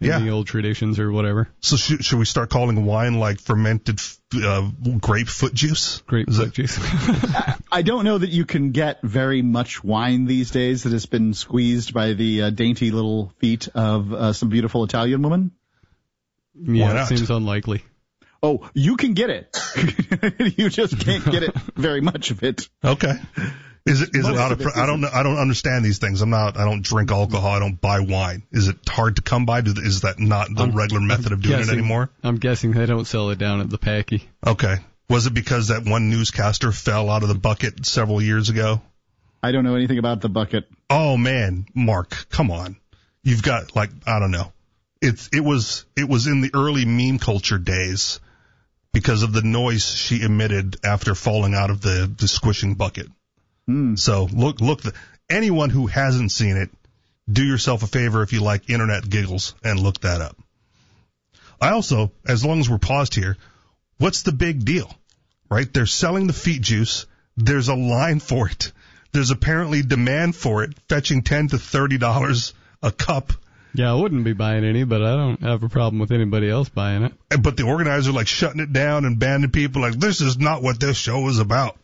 the old traditions or whatever. So should we start calling wine like fermented grapefruit juice? Grapefruit juice. I don't know that you can get very much wine these days that has been squeezed by the dainty little feet of some beautiful Italian woman. Yeah, it seems unlikely. Oh, you can get it. You just can't get it very much of it. Okay. Is it out of? I don't understand these things. I don't drink alcohol. I don't buy wine. Is it hard to come by? Is that not the regular method of doing it anymore? I'm guessing they don't sell it down at the Packy. Okay. Was it because that one newscaster fell out of the bucket several years ago? I don't know anything about the bucket. Oh man, Mark, come on. You've got I don't know. It was in the early meme culture days because of the noise she emitted after falling out of the squishing bucket. So look, anyone who hasn't seen it, do yourself a favor if you like internet giggles and look that up. I also, as long as we're paused here, what's the big deal, right? They're selling the feet juice. There's a line for it. There's apparently demand for it, fetching $10 to $30 a cup. Yeah, I wouldn't be buying any, but I don't have a problem with anybody else buying it. But the organizers are shutting it down and banning people this is not what this show is about.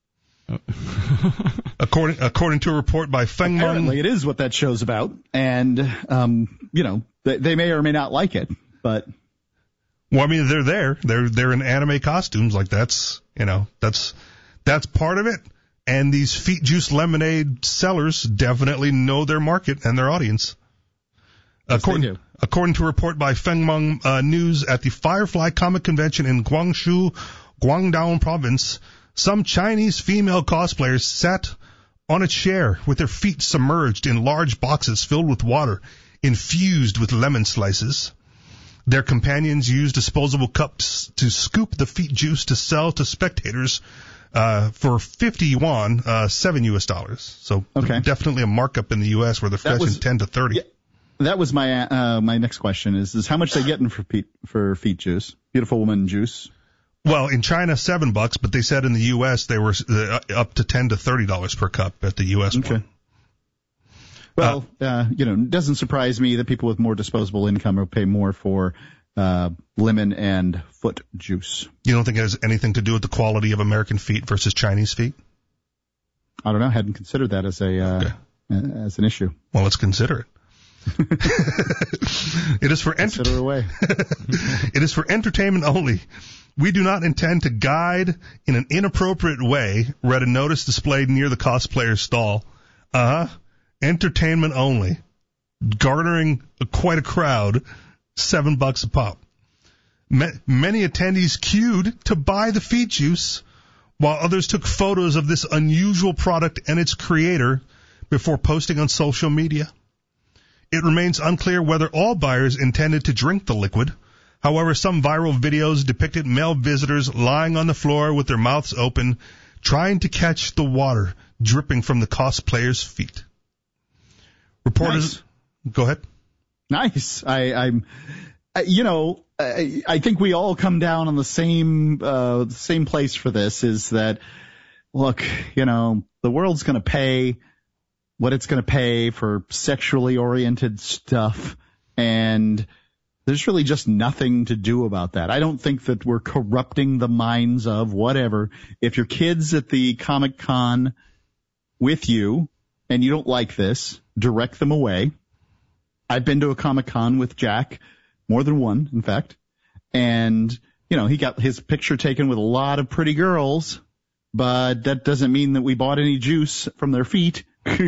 According to a report by Feng Meng. Apparently it is what that show's about, and they may or may not like it, but well, I mean, they're there. They're in anime costumes. That's part of it. And these Feet Juice Lemonade sellers definitely know their market and their audience. Yes, according to a report by Feng Meng News at the Firefly Comic Convention in Guangzhou, Guangdong Province, some Chinese female cosplayers sat on a chair with their feet submerged in large boxes filled with water infused with lemon slices. Their companions used disposable cups to scoop the feet juice to sell to spectators for 50 yuan, $7. So definitely a markup in the U.S. where they're fetching 10 to 30. Yeah, that was my next question is how much they getting for feet juice? Beautiful woman juice. Well, in China, $7, but they said in the U.S. they were up to $10 to $30 per cup at the U.S. one. Well, it doesn't surprise me that people with more disposable income will pay more for lemon and foot juice. You don't think it has anything to do with the quality of American feet versus Chinese feet? I don't know. I hadn't considered that as as an issue. Well, let's consider it. It is for Consider away. It is for entertainment only. We do not intend to guide in an inappropriate way, read a notice displayed near the cosplayer's stall. Entertainment only. Garnering quite a crowd, $7 a pop. Many attendees queued to buy the feet juice, while others took photos of this unusual product and its creator before posting on social media. It remains unclear whether all buyers intended to drink the liquid. However, some viral videos depicted male visitors lying on the floor with their mouths open, trying to catch the water dripping from the cosplayer's feet. Reporters, Go ahead. Nice. I think we all come down on the same place for this. Is that look, the world's going to pay what it's going to pay for sexually oriented stuff, and there's really just nothing to do about that. I don't think that we're corrupting the minds of whatever. If your kid's at the Comic-Con with you and you don't like this, direct them away. I've been to a Comic-Con with Jack, more than one, in fact, and, he got his picture taken with a lot of pretty girls, but that doesn't mean that we bought any juice from their feet.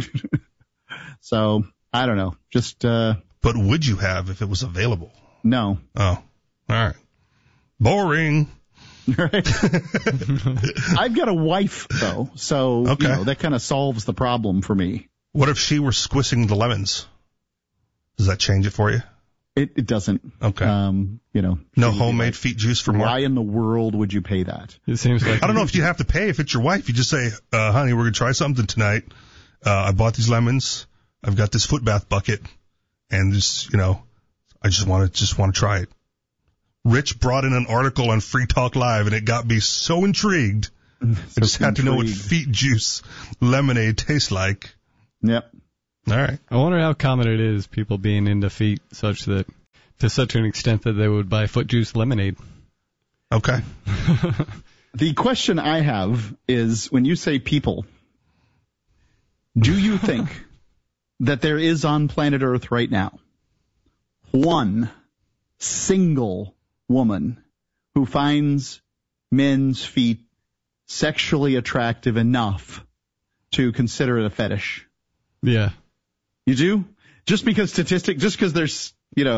So, I don't know. But would you have if it was available? No. Oh, all right. Boring. Right. I've got a wife, though, so that kind of solves the problem for me. What if she were squishing the lemons? Does that change it for you? It doesn't. Okay. No homemade feet juice for Mark? Why in the world would you pay that? It seems like I don't know if you have to pay if it's your wife. You just say, honey, we're going to try something tonight. I bought these lemons. I've got this foot bath bucket. And I just want to try it. Rich brought in an article on Free Talk Live, and it got me so intrigued. I just had to know what feet juice lemonade tastes like. Yep. All right. I wonder how common it is, people being into feet such that To such an extent that they would buy foot juice lemonade. Okay. The question I have is, when you say people, do you think that there is on planet Earth right now one single woman who finds men's feet sexually attractive enough to consider it a fetish? Yeah. You do? Just because there's,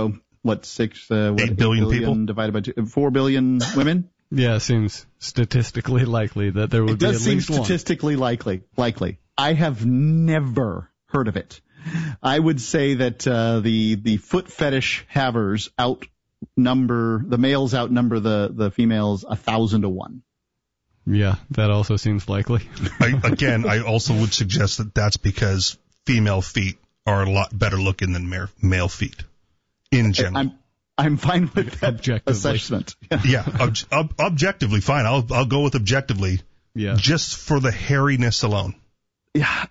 8 billion people divided by 4 billion women? Yeah, it seems statistically likely that there would be at least one. It does seem statistically likely. I have never heard of it. I would say that the foot fetish havers the males outnumber the females 1,000 to 1. Yeah, that also seems likely. I also would suggest that that's because female feet are a lot better looking than male feet in general. I'm fine with that assessment. Yeah, objectively fine. I'll go with objectively. Yeah. Just for the hairiness alone. Yeah,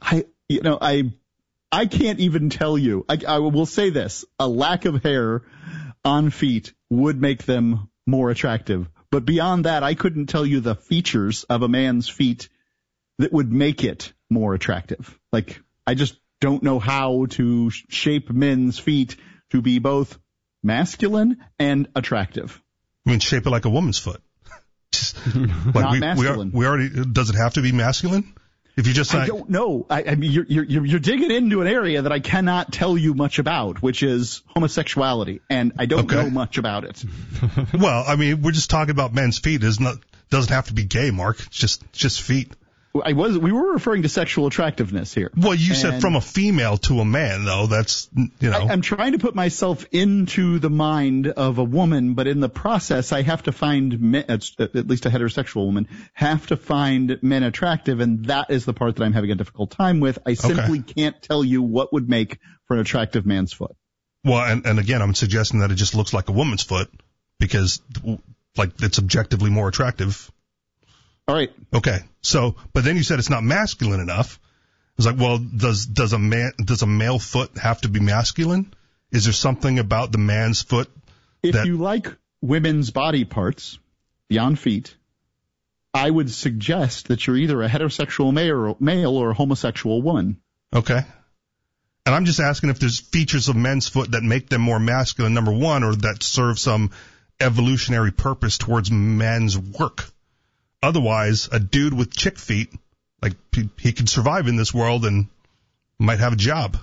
I can't even tell you. I will say this: a lack of hair on feet would make them more attractive. But beyond that, I couldn't tell you the features of a man's feet that would make it more attractive. Like, I just don't know how to shape men's feet to be both masculine and attractive. I mean, shape it like a woman's foot. Not masculine. We already. Does it have to be masculine? If you just I don't know. I mean, you're digging into an area that I cannot tell you much about, which is homosexuality, and I don't know much about it. Well, I mean, we're just talking about men's feet. Doesn't have to be gay, Mark. It's just feet. We were referring to sexual attractiveness here. Well, you said from a female to a man, though. That's, I'm trying to put myself into the mind of a woman, but in the process, I have to find men, at least a heterosexual woman, have to find men attractive, and that is the part that I'm having a difficult time with. I simply can't tell you what would make for an attractive man's foot. Well, and again, I'm suggesting that it just looks like a woman's foot because, like, it's objectively more attractive. All right. Okay. So, but then you said it's not masculine enough. It's like, well, does a male foot have to be masculine? Is there something about the man's foot? If you like women's body parts beyond feet, I would suggest that you're either a heterosexual male or a homosexual woman. Okay. And I'm just asking if there's features of men's foot that make them more masculine, number one, or that serve some evolutionary purpose towards men's work. Otherwise, a dude with chick feet, like, he can survive in this world and might have a job.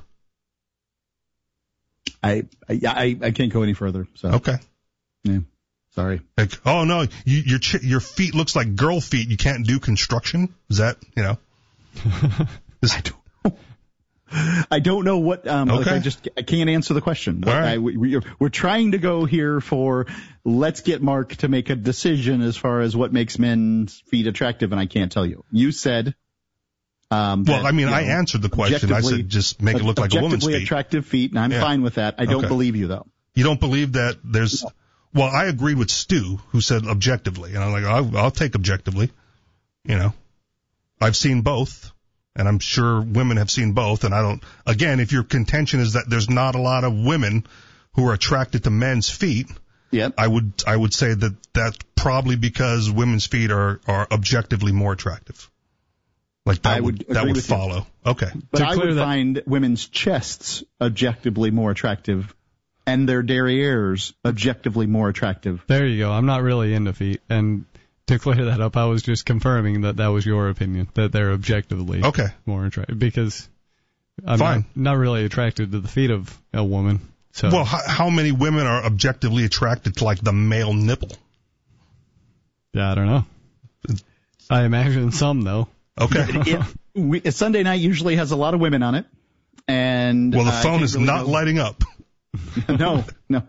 I can't go any further. So. Okay. Yeah. Sorry. Like, oh no, your feet looks like girl feet. You can't do construction. Is that, I don't know what. Okay. I can't answer the question. All right. We're trying to go here for let's get Mark to make a decision as far as what makes men's feet attractive, and I can't tell you. You said. I answered the question. I said just make it look like a woman's feet. Objectively attractive feet, and I'm fine with that. I don't believe you though. You don't believe that there's. No. Well, I agreed with Stu, who said objectively, and I'm like, I'll take objectively. I've seen both. And I'm sure women have seen both. And again, if your contention is that there's not a lot of women who are attracted to men's feet, I would say that that's probably because women's feet are objectively more attractive. Like that would follow. You. Okay. But I would find women's chests objectively more attractive and their derrieres objectively more attractive. There you go. I'm not really into feet. And to clear that up, I was just confirming that was your opinion, that they're objectively more attractive, because I'm not really attracted to the feet of a woman. So. Well, how many women are objectively attracted to, like, the male nipple? Yeah, I don't know. I imagine some, though. Okay. Sunday night usually has a lot of women on it. And well, the phone is not lighting up. No.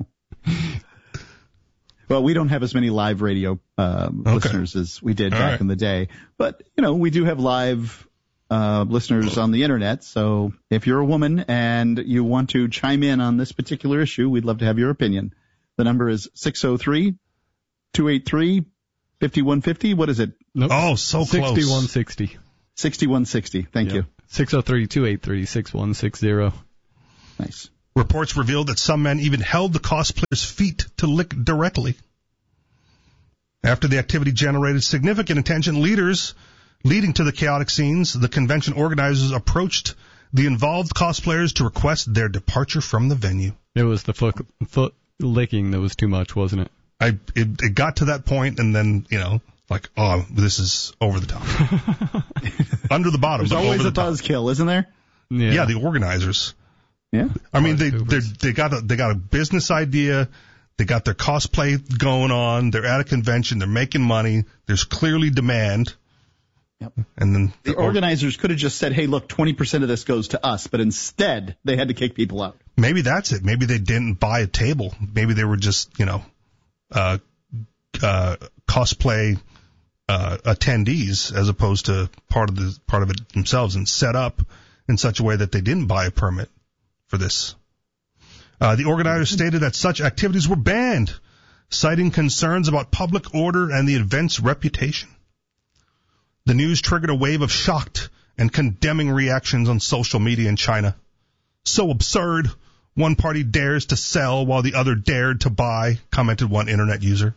Well, we don't have as many live radio listeners as we did back in the day. But, we do have live listeners on the Internet. So if you're a woman and you want to chime in on this particular issue, we'd love to have your opinion. The number is 603-283-5150. What is it? Nope. Oh, so close. 6160. 6160. Thank you. 603-283-6160. Nice. Reports revealed that some men even held the cosplayers' feet to lick directly. After the activity generated significant attention, leading to the chaotic scenes, the convention organizers approached the involved cosplayers to request their departure from the venue. It was the foot licking that was too much, wasn't it? It got to that point, and then, oh, this is over the top. Under the bottom. There's always a buzzkill, isn't there? Yeah, the organizers. Yeah. I mean, they got a business idea. They got their cosplay going on. They're at a convention. They're making money. There's clearly demand. Yep. And then the organizers could have just said, hey, look, 20% of this goes to us. But instead, they had to kick people out. Maybe that's it. Maybe they didn't buy a table. Maybe they were just, cosplay attendees as opposed to part of it themselves, and set up in such a way that they didn't buy a permit for this. The organizers stated that such activities were banned, citing concerns about public order and the event's reputation. The news triggered a wave of shocked and condemning reactions on social media in China. So absurd. One party dares to sell while the other dared to buy, commented one internet user.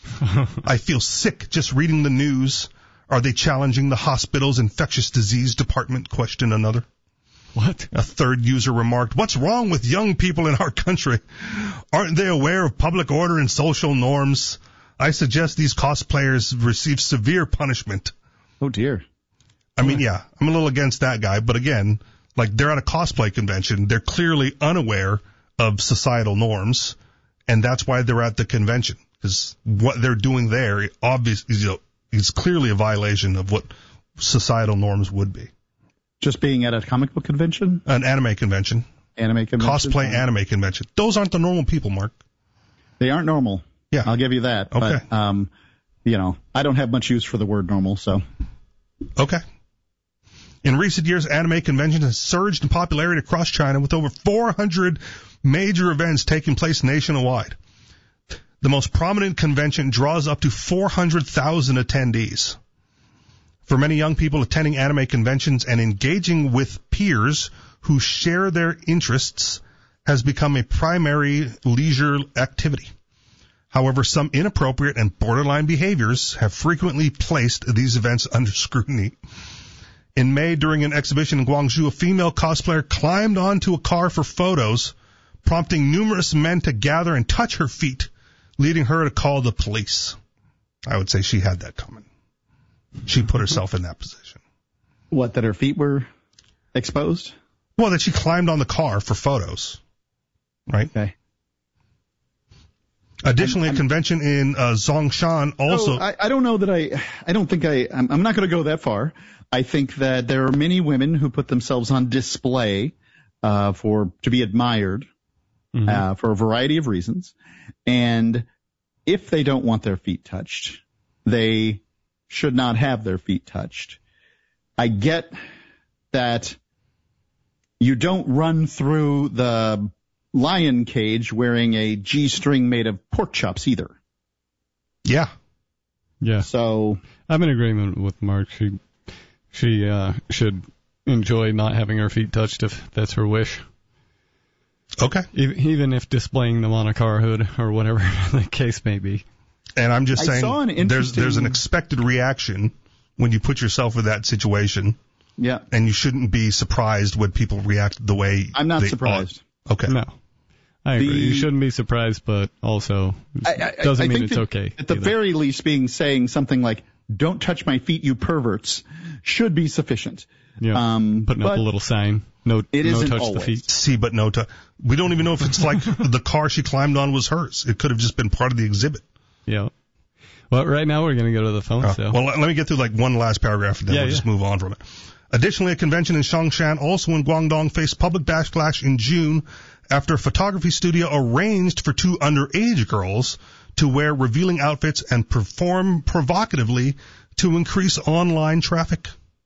I feel sick just reading the news. Are they challenging the hospital's infectious disease department? Questioned another. What? A third user remarked, what's wrong with young people in our country? Aren't they aware of public order and social norms? I suggest these cosplayers receive severe punishment. Oh, dear. I mean, yeah, I'm a little against that guy. But again, they're at a cosplay convention. They're clearly unaware of societal norms. And that's why they're at the convention. Because what they're doing there obviously is clearly a violation of what societal norms would be. Just being at a comic book convention? An anime convention. Anime convention? Cosplay anime convention. Those aren't the normal people, Mark. They aren't normal. Yeah. I'll give you that. Okay. But, I don't have much use for the word normal, so. Okay. In recent years, anime conventions have surged in popularity across China with over 400 major events taking place nationwide. The most prominent convention draws up to 400,000 attendees. For many young people, attending anime conventions and engaging with peers who share their interests has become a primary leisure activity. However, some inappropriate and borderline behaviors have frequently placed these events under scrutiny. In May, during an exhibition in Guangzhou, a female cosplayer climbed onto a car for photos, prompting numerous men to gather and touch her feet, leading her to call the police. I would say she had that coming. She put herself in that position. What, that her feet were exposed? Well, that she climbed on the car for photos. Right? Okay. Additionally, a convention in Zhongshan also... I don't know that I don't think I'm not going to go that far. I think that there are many women who put themselves on display to be admired for a variety of reasons. And if they don't want their feet touched, they should not have their feet touched. I get that you don't run through the lion cage wearing a G-string made of pork chops either. Yeah. Yeah. So I'm in agreement with Mark. She should enjoy not having her feet touched if that's her wish. Okay. Even if displaying them on a car hood or whatever the case may be. And I'm just saying there's an expected reaction when you put yourself in that situation. Yeah. And you shouldn't be surprised when people react the way I'm not surprised. Okay. No. I agree. You shouldn't be surprised, but also doesn't mean it's okay. At the very least, saying something like, don't touch my feet, you perverts, should be sufficient. Yeah. Putting up a little sign. No touch always. the feet. See, but no touch. We don't even know if it's like the car she climbed on was hers. It could have just been part of the exhibit. Yeah. Well, right now we're going to go to the phone. Well, let me get through one last paragraph, and then we'll just move on from it. Additionally, a convention in Zhongshan, also in Guangdong, faced public backlash in June after a photography studio arranged for two underage girls to wear revealing outfits and perform provocatively to increase online traffic.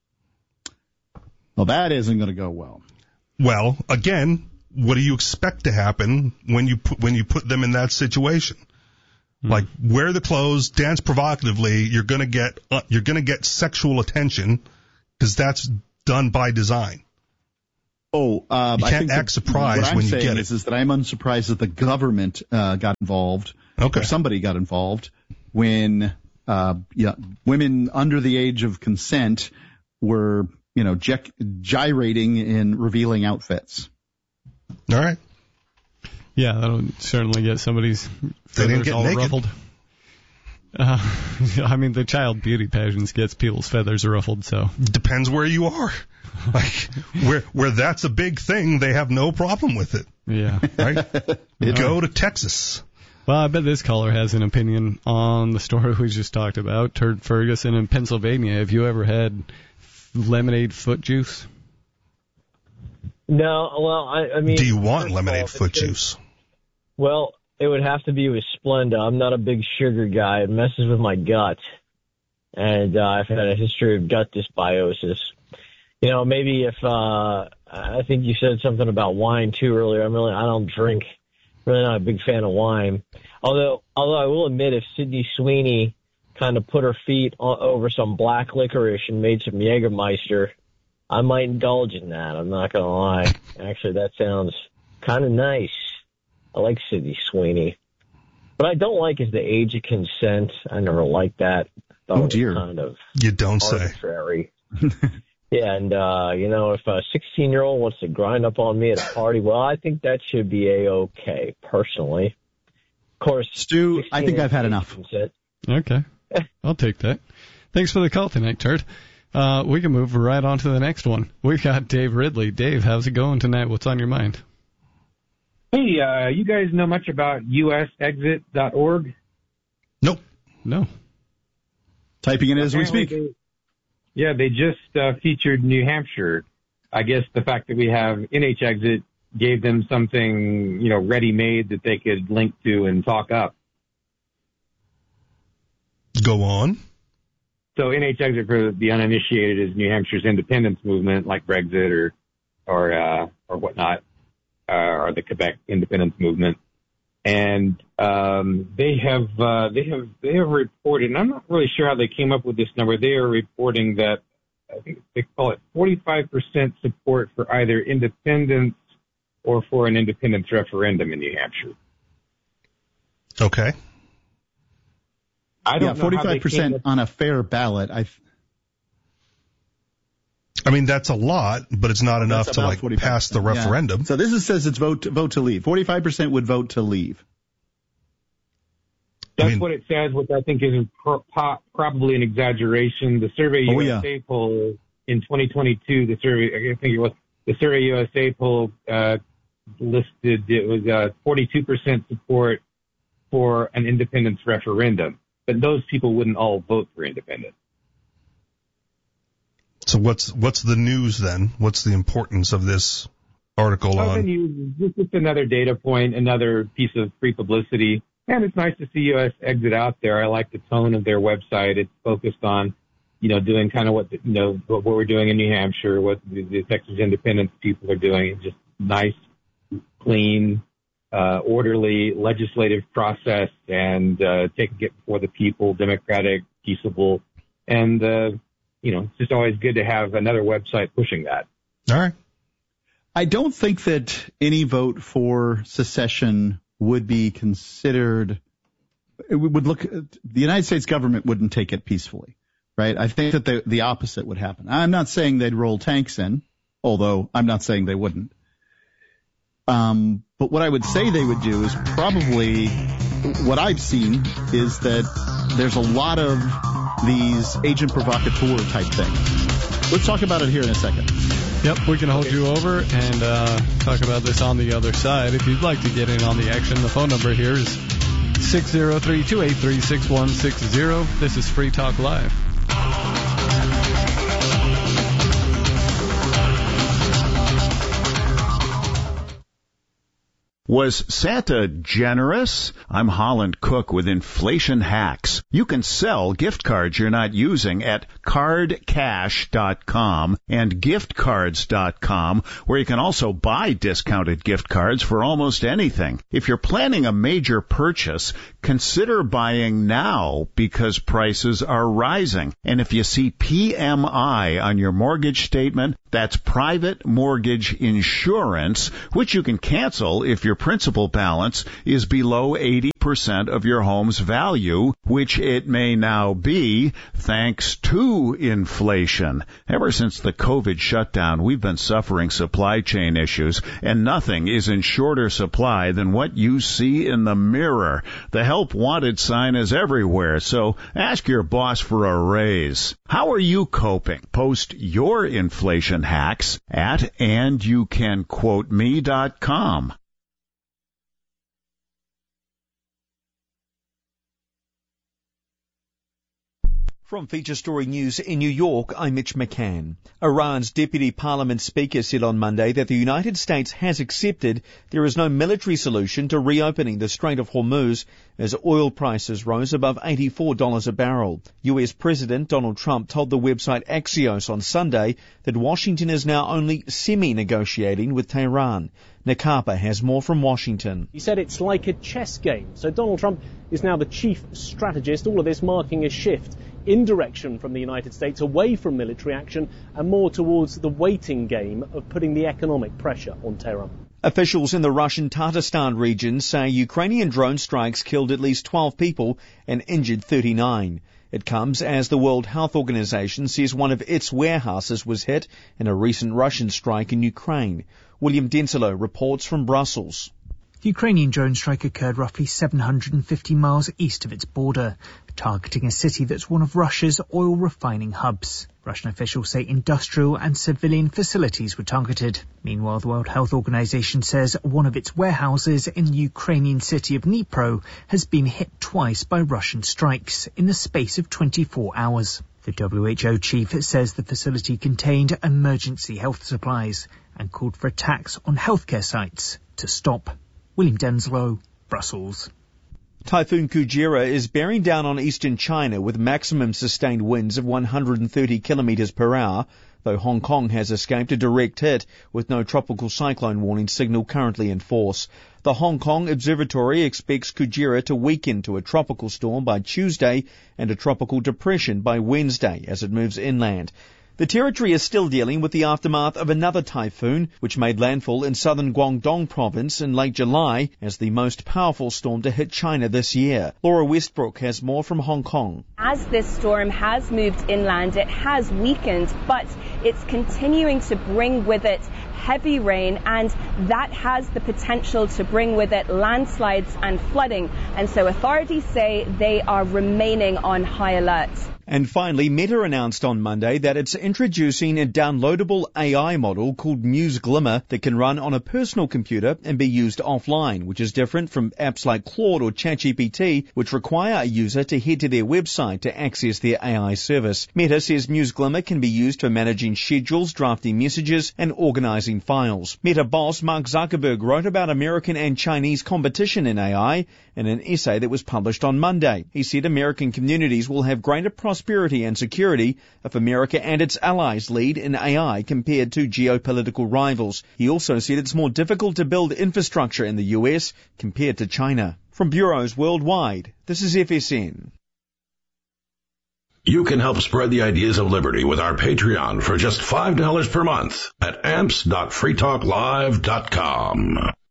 Well, that isn't going to go well. Well, again, what do you expect to happen when you put them in that situation? Like, wear the clothes, dance provocatively, you're going to get sexual attention because that's done by design. You can't act surprised when you get it. Is that I'm unsurprised that the government got involved, or somebody got involved when women under the age of consent were, gyrating in revealing outfits. All right. Yeah, that'll certainly get somebody's feathers all naked. ruffled. The child beauty pageants gets people's feathers ruffled, so. Depends where you are. Like, where that's a big thing, they have no problem with it. Yeah. Right? Go to Texas. Well, I bet this caller has an opinion on the story we just talked about. Turd Ferguson in Pennsylvania. Have you ever had lemonade foot juice? No, well, I mean... Do you want lemonade foot juice? Well, it would have to be with Splenda. I'm not a big sugar guy. It messes with my gut. And I've had a history of gut dysbiosis. Maybe if... I think you said something about wine, too, earlier. I don't drink. Really not a big fan of wine. Although I will admit, if Sydney Sweeney kind of put her feet over some black licorice and made some Jägermeister, I might indulge in that. I'm not going to lie. Actually, that sounds kind of nice. I like Sydney Sweeney. What I don't like is the age of consent. I never liked that. Oh, dear. Kind of you don't arbitrary. Yeah, and, if a 16-year-old wants to grind up on me at a party, well, I think that should be A-okay, personally. Of course, Stu, I think I've had enough. Okay. I'll take that. Thanks for the call tonight, Turd. We can move right on to the next one. We've got Dave Ridley. Dave, how's it going tonight? What's on your mind? Hey, you guys know much about usexit.org? Nope. No. Typing it as we speak. They just featured New Hampshire. I guess the fact that we have NHExit gave them something, ready-made that they could link to and talk up. Go on. So NHExit, for the uninitiated, is New Hampshire's independence movement, like Brexit or whatnot, or the Quebec independence movement. And they have reported, and I'm not really sure how they came up with this number. They are reporting that, I think they call it 45% support for either independence or for an independence referendum in New Hampshire. Okay. I don't know 45% on a fair ballot. That's a lot, but it's not enough to pass the referendum. Yeah. So this says it's vote to leave. 45% would vote to leave. That's what it says, which I think is probably an exaggeration. The Survey USA poll in 2022, the Survey USA poll listed it was 42% support for an independence referendum, but those people wouldn't all vote for independence. So what's the news then? What's the importance of this article on? This is another data point, another piece of free publicity, and it's nice to see USexit out there. I like the tone of their website. It's focused on, doing kind of what we're doing in New Hampshire, what the Texas independence people are doing. It's just nice, clean, orderly legislative process, and taking it before the people, democratic, peaceable, and it's just always good to have another website pushing that. All right. I don't think that any vote for secession would be considered. The United States government wouldn't take it peacefully, right? I think that the opposite would happen. I'm not saying they'd roll tanks in, although I'm not saying they wouldn't. But what I would say they would do is probably what I've seen is that there's a lot of these agent provocateur type things. Let's talk about it here in a second. Yep, we can hold you over and talk about this on the other side. If you'd like to get in on the action, the phone number here is 603-283-6160. This is Free Talk Live. Was Santa generous? I'm Holland Cook with Inflation Hacks. You can sell gift cards you're not using at cardcash.com and giftcards.com, where you can also buy discounted gift cards for almost anything. If you're planning a major purchase, consider buying now because prices are rising. And if you see PMI on your mortgage statement, that's private mortgage insurance, which you can cancel if your principal balance is below 80% of your home's value, which it may now be thanks to inflation. Ever since the COVID shutdown, we've been suffering supply chain issues, and nothing is in shorter supply than what you see in the mirror. The help wanted sign is everywhere, so ask your boss for a raise. How are you coping? Post your inflation hacks at andyoucanquoteme.com. From Feature Story News in New York, I'm Mitch McCann. Iran's Deputy Parliament Speaker said on Monday that the United States has accepted there is no military solution to reopening the Strait of Hormuz as oil prices rose above $84 a barrel. US President Donald Trump told the website Axios on Sunday that Washington is now only semi-negotiating with Tehran. Nick Harper has more from Washington. He said it's like a chess game. So Donald Trump is now the chief strategist, all of this marking a shift in direction from the United States away from military action and more towards the waiting game of putting the economic pressure on Tehran. Officials in the Russian Tatarstan region say Ukrainian drone strikes killed at least 12 people and injured 39. It comes as the World Health Organization says one of its warehouses was hit in a recent Russian strike in Ukraine. William Denslow reports from Brussels. The Ukrainian drone strike occurred roughly 750 miles east of its border, targeting a city that's one of Russia's oil refining hubs. Russian officials say industrial and civilian facilities were targeted. Meanwhile, the World Health Organization says one of its warehouses in the Ukrainian city of Dnipro has been hit twice by Russian strikes in the space of 24 hours. The WHO chief says the facility contained emergency health supplies and called for attacks on healthcare sites to stop. William Denslow, Brussels. Typhoon Kujira is bearing down on eastern China with maximum sustained winds of 130 kilometers per hour, though Hong Kong has escaped a direct hit with no tropical cyclone warning signal currently in force. The Hong Kong Observatory expects Kujira to weaken to a tropical storm by Tuesday and a tropical depression by Wednesday as it moves inland. The territory is still dealing with the aftermath of another typhoon, which made landfall in southern Guangdong province in late July as the most powerful storm to hit China this year. Laura Westbrook has more from Hong Kong. As this storm has moved inland, it has weakened, but it's continuing to bring with it heavy rain, and that has the potential to bring with it landslides and flooding. And so authorities say they are remaining on high alert. And finally, Meta announced on Monday that it's introducing a downloadable AI model called Muse Glimmer that can run on a personal computer and be used offline, which is different from apps like Claude or ChatGPT, which require a user to head to their website to access their AI service. Meta says Muse Glimmer can be used for managing schedules, drafting messages, and organizing files. Meta boss Mark Zuckerberg wrote about American and Chinese competition in AI in an essay that was published on Monday. He said American communities will have greater prosperity and security if America and its allies lead in AI compared to geopolitical rivals. He also said it's more difficult to build infrastructure in the US compared to China. From bureaus worldwide, this is FSN. You can help spread the ideas of liberty with our Patreon for just $5 per month at amps.freetalklive.com.